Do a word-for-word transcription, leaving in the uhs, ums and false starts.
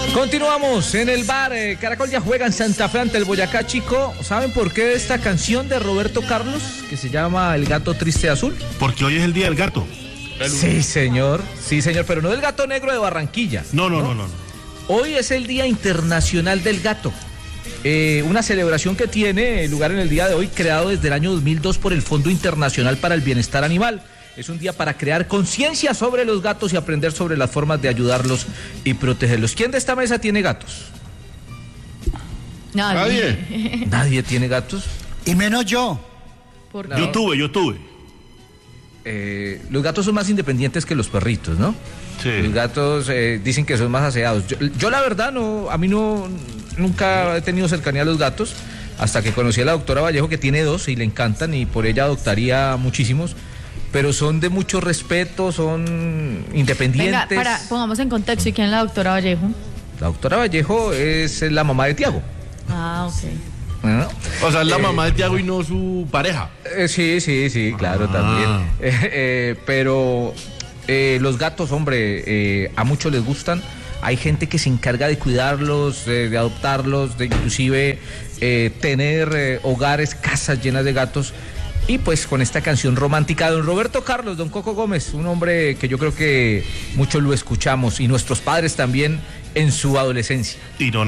Continuamos en el bar. eh, Caracol ya juega en Santa Fe ante el Boyacá Chico. ¿Saben por qué esta canción de Roberto Carlos, que se llama El Gato Triste Azul? Porque hoy es el día del gato. Sí, señor. Sí, señor, pero no del gato negro de Barranquilla. No, no, no, no. no. Hoy es el Día Internacional del Gato. Eh, una celebración que tiene lugar en el día de hoy, creado desde el año dos mil dos por el Fondo Internacional para el Bienestar Animal. Es un día para crear conciencia sobre los gatos y aprender sobre las formas de ayudarlos y protegerlos. ¿Quién de esta mesa tiene gatos? Nadie. Nadie. ¿Nadie tiene gatos? Y menos yo. ¿Por No. qué? Yo tuve, yo tuve. Eh, los gatos son más independientes que los perritos, ¿no? Sí. Los gatos eh, dicen que son más aseados. Yo, yo la verdad no, a mí no, nunca he tenido cercanía a los gatos, hasta que conocí a la doctora Vallejo, que tiene dos y le encantan, y por ella adoptaría muchísimos, pero son de mucho respeto, son independientes. Venga, para, pongamos en contexto, ¿y quién es la doctora Vallejo? La doctora Vallejo es la mamá de Tiago. Ah, ok. ¿No? O sea, es la Eh, mamá de Tiago y no su pareja. Eh, sí, sí, sí, claro, Ah. también. Eh, eh, pero eh, los gatos, hombre, eh, a muchos les gustan. Hay gente que se encarga de cuidarlos, eh, de adoptarlos, de inclusive eh, tener eh, hogares, casas llenas de gatos. Y pues con esta canción romántica, don Roberto Carlos, don Coco Gómez, un hombre que yo creo que muchos lo escuchamos, y nuestros padres también en su adolescencia. Y no